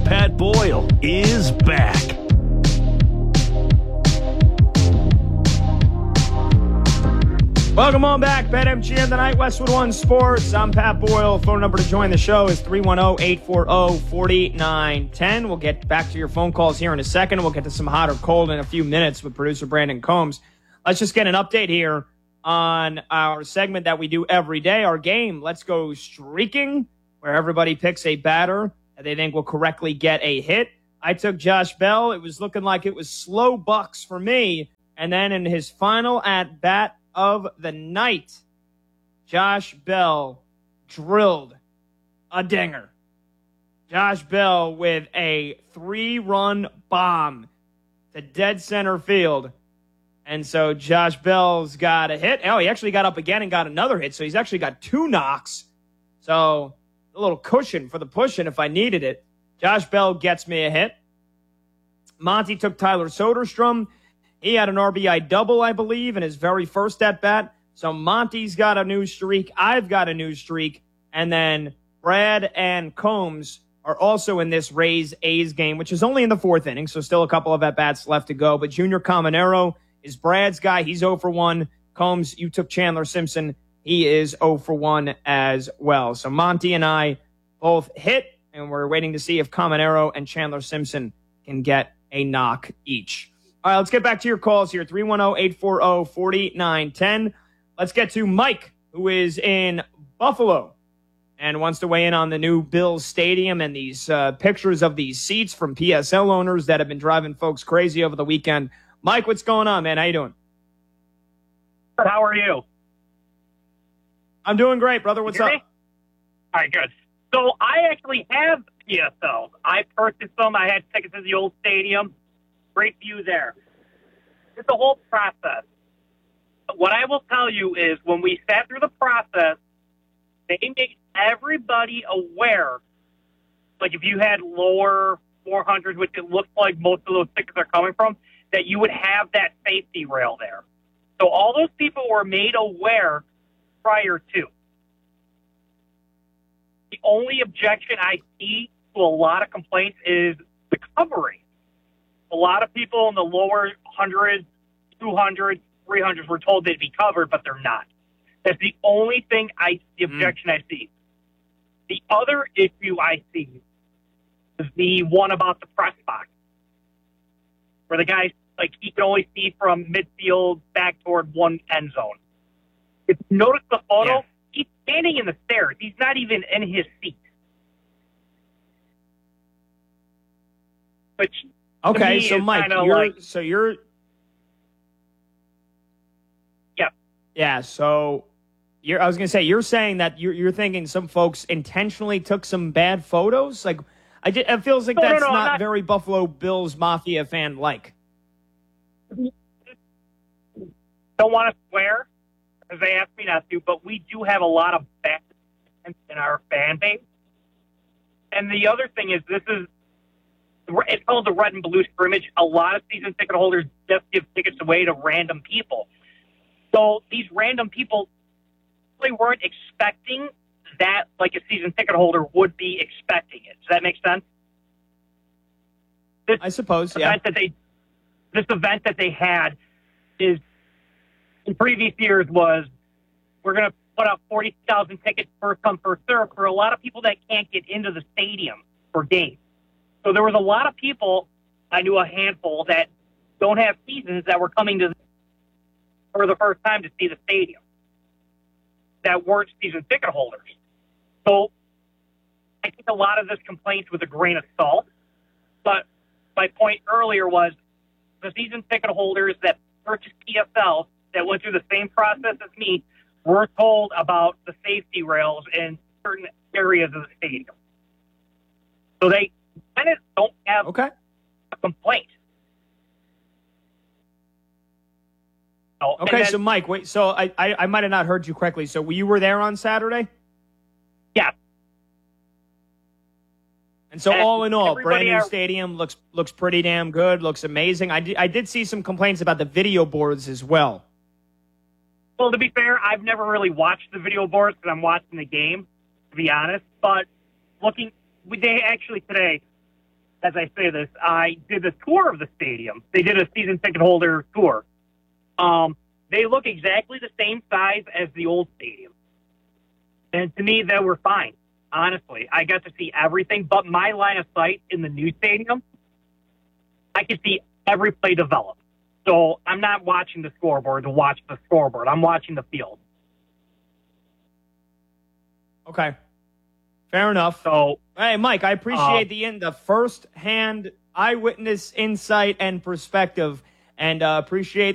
Pat Boyle is back. Welcome on back. BetMGM tonight, Westwood One Sports. I'm Pat Boyle. Phone number to join the show is 310-840-4910. We'll get back to your phone calls here in a second. We'll get to some hot or cold in a few minutes with producer Brandon Combs. Let's just get an update here on our segment that we do every day, our game, Let's Go Streaking, where everybody picks a batter that they think will correctly get a hit. I took Josh Bell. It was looking like it was slow bucks for me. And then in his final at-bat of the night, Josh Bell drilled a dinger. Josh Bell with a 3-run bomb to dead center field. And so Josh Bell's got a hit. Oh, he actually got up again and got another hit. So he's actually got 2 knocks. So a little cushion for the pushing if I needed it. Josh Bell gets me a hit. Monty took Tyler Soderstrom. He had an RBI double, I believe, in his very first at-bat. So Monty's got a new streak. I've got a new streak. And then Brad and Combs are also in this Rays-A's game, which is only in the 4th inning, so still a couple of at-bats left to go. But Junior Caminero is Brad's guy. He's 0 for 1. Combs, you took Chandler Simpson. He is 0 for 1 as well. So Monty and I both hit, and we're waiting to see if Caminero and Chandler Simpson can get a knock each. All right, let's get back to your calls here, 310-840-4910. Let's get to Mike, who is in Buffalo and wants to weigh in on the new Bills Stadium and these pictures of these seats from PSL owners that have been driving folks crazy over the weekend. Mike, what's going on, man? How you doing? How are you? I'm doing great, brother. What's up? All right, good. So I actually have PSLs. I purchased them. I had tickets to the old stadium. Great view there. It's the whole process. What I will tell you is when we sat through the process, they made everybody aware, like if you had lower 400s, which it looks like most of those tickets are coming from, that you would have that safety rail there. So all those people were made aware prior to. The only objection I see to a lot of complaints is the covering. A lot of people in the lower 100s, 200s, 300s were told they'd be covered, but they're not. That's the only thing the objection I see. The other issue I see is the one about the press box, where the guy, like, he can only see from midfield back toward one end zone. If you notice the photo, he's standing in the stairs. He's not even in his seat. Which, okay, so Mike, you're yeah. So I was gonna say, you're saying that you're thinking some folks intentionally took some bad photos. Like, it feels like that's not very Buffalo Bills Mafia fan like. Don't want to swear because they asked me not to, but we do have a lot of fans in our fan base. And the other thing is, it's called the Red and Blue scrimmage. A lot of season ticket holders just give tickets away to random people. So these random people really weren't expecting that, like a season ticket holder would be expecting it. Does that make sense? I suppose, yeah. This event that they had is, in previous years, was we're going to put out 40,000 tickets first come, first serve for a lot of people that can't get into the stadium for games. So there was a lot of people, I knew a handful, that don't have seasons that were coming to for the first time to see the stadium that weren't season ticket holders. So I think a lot of this complaints with a grain of salt. But my point earlier was the season ticket holders that purchased PSL that went through the same process as me were told about the safety rails in certain areas of the stadium. So they kind of don't have a complaint. Okay, so Mike, wait, so I might have not heard you correctly. So you were there on Saturday? Yeah. And so all in all, brand new stadium looks pretty damn good, looks amazing. I did see some complaints about the video boards as well. Well, to be fair, I've never really watched the video boards because I'm watching the game, to be honest. But they actually today, as I say this, I did a tour of the stadium. They did a season ticket holder tour. They look exactly the same size as the old stadium. And to me, they were fine. Honestly, I got to see everything, but my line of sight in the new stadium, I could see every play develop. So I'm not watching the scoreboard to watch the scoreboard. I'm watching the field. Okay. Fair enough. So, hey, Mike, I appreciate the first-hand eyewitness insight and perspective, and appreciate